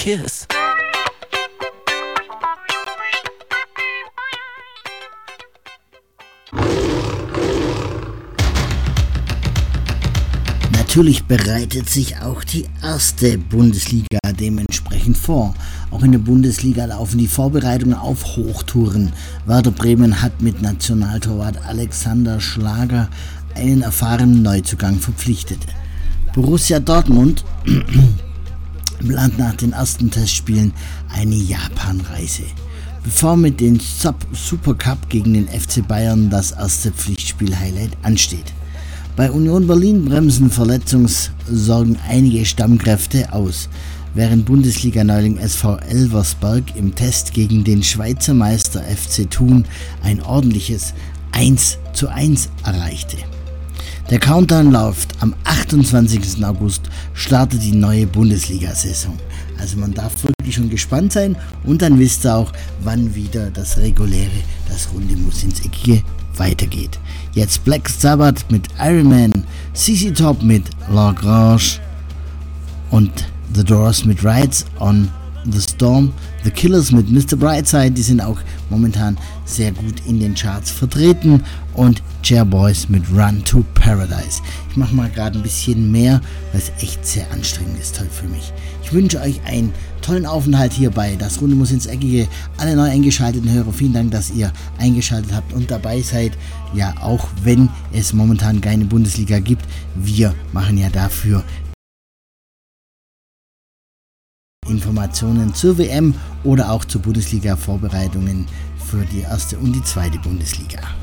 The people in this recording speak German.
kiss. Natürlich bereitet sich auch die erste Bundesliga dementsprechend vor. Auch in der Bundesliga laufen die Vorbereitungen auf Hochtouren. Werder Bremen hat mit Nationaltorwart Alexander Schlager einen erfahrenen Neuzugang verpflichtet. Borussia Dortmund plant nach den ersten Testspielen eine Japanreise. Bevor mit dem Supercup gegen den FC Bayern das erste Pflichtspiel-Highlight ansteht. Bei Union Berlin bremsen Verletzungssorgen einige Stammkräfte aus, während Bundesliga-Neuling SV Elversberg im Test gegen den Schweizer Meister FC Thun ein ordentliches 1:1 erreichte. Der Countdown läuft. Am 28. August startet die neue Bundesliga-Saison. Also man darf wirklich schon gespannt sein und dann wisst ihr auch, wann wieder das Runde muss ins Eckige weitergeht. Jetzt Black Sabbath mit Iron Man, CC Top mit Lagrange und The Doors mit Rides on the Storm, The Killers mit Mr. Brightside, die sind auch momentan sehr gut in den Charts vertreten, und Chairboys mit Run to Paradise. Ich mache mal gerade ein bisschen mehr, weil es echt sehr anstrengend ist heute für mich. Ich wünsche euch einen tollen Aufenthalt hierbei. Das Runde muss ins Eckige. Alle neu eingeschalteten Hörer, vielen Dank, dass ihr eingeschaltet habt und dabei seid. Ja, auch wenn es momentan keine Bundesliga gibt, wir machen ja dafür Informationen zur WM oder auch zu Bundesliga-Vorbereitungen für die erste und die zweite Bundesliga.